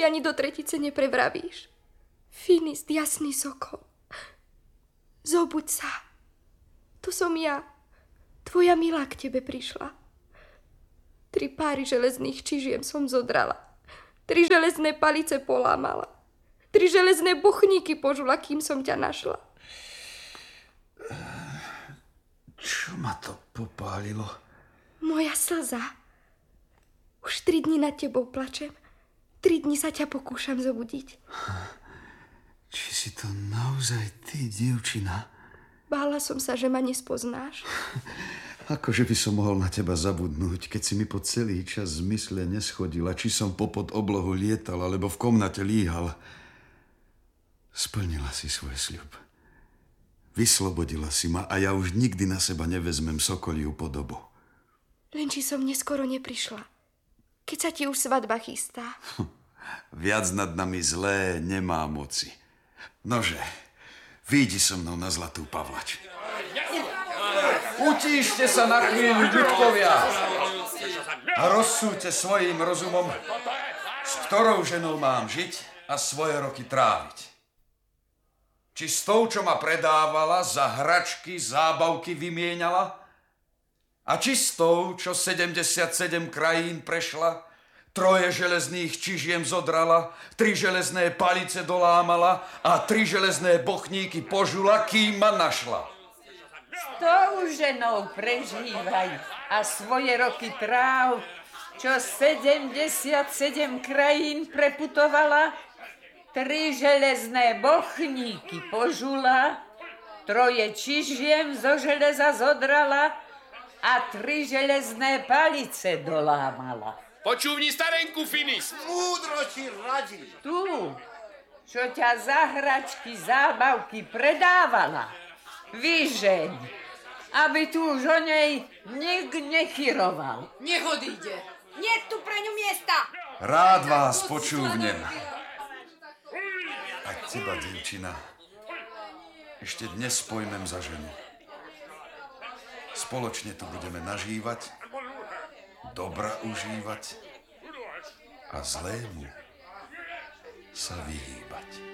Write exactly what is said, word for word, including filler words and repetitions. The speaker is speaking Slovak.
či ani do tretice neprevravíš. Finist, jasný sokol. Zobuď sa. To som ja. Tvoja milá k tebe prišla. Tri páry železných čižiem som zodrala. Tri železné palice polámala. Tri železné bochníky požula, kým som ťa našla. Čo ma to popálilo? Moja slza. Už tri dni nad tebou plačem. Tri dni sa ťa pokúšam zobudiť. Či si to naozaj ty, dievčina? Bála som sa, že ma nespoznáš. Akože by som mohol na teba zabudnúť, keď si mi po celý čas v zmysle neschodila, či som popod oblohu lietal, alebo v komnate líhal. Splnila si svoj sľub. Vyslobodila si ma a ja už nikdy na seba nevezmem sokoliu podobu. Len či som neskoro neprišla. Keď sa ti už svadba chystá. Viac nad nami zlé nemá moci. Nože, vyjdi so mnou na Zlatú Pavlač. Utíšte sa na chvíľu, ľudkovia, a rozsúďte svojím rozumom, s ktorou ženou mám žiť a svoje roky tráviť. Či s tou, čo ma predávala, za hračky, zábavky vymienala? A či s tou, čo sedemdesiatsedem krajín prešla, troje železných čižiem zodrala, tri železné palice dolámala a tri železné bochníky požula, kým ma našla? S tou ženou prežívaj a svoje roky tráv, čo sedemdesiatsedem krajín preputovala, tri železné bochníky požula, troje čižiem zo železa zodrala a tri železné palice dolámala. Počúvni starenku, Finist. Múdro ti radí. Tu, čo ťa za hračky, zábavky predávala, vyžeň, aby tu už o nej nik nechyroval. Nech odíde. Nie tu pre ňu miesta. Rád vás počúvnem. A teba, dievčina, ešte dnes pojmem za ženu. Spoločne tu budeme nažívať, dobra užívať a zlému sa vyhýbať.